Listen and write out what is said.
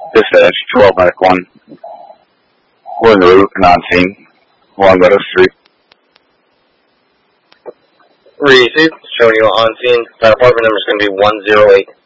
Dispatch, 12 Medic 1. We're en route and on scene. Long Meadow Street. Received. Showing you on scene. That apartment number is going to be 108.